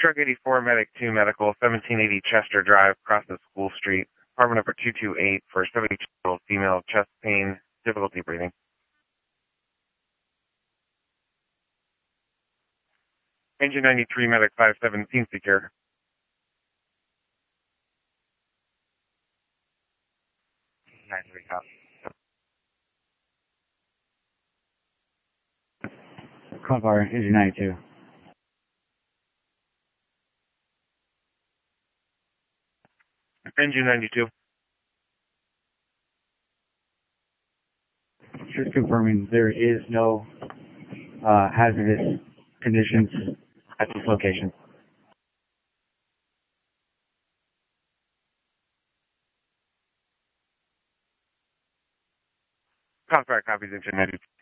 Truck 84, Medic 2 Medical, 1780 Chester Drive, Crossing School Street, apartment number 228 for a 72-year-old female, chest pain, difficulty breathing. Engine 93, Medic 517, secure. Car, Engine 92. Engine 92. Just confirming there is no hazardous conditions at this location. Contract copies, Engine 92.